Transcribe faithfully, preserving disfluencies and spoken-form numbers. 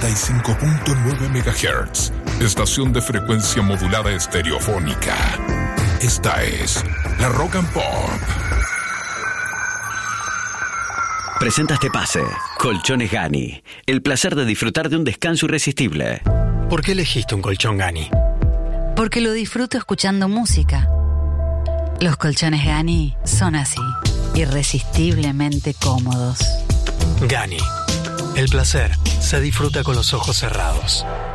noventa y cinco punto nueve megahertz, estación de frecuencia modulada estereofónica. Esta es la Rock and Pop. Presenta este pase. Colchones Gani. El placer de disfrutar de un descanso irresistible. ¿Por qué elegiste un colchón Gani? Porque lo disfruto escuchando música. Los colchones Gani son así, irresistiblemente cómodos. Gani. El placer se disfruta con los ojos cerrados.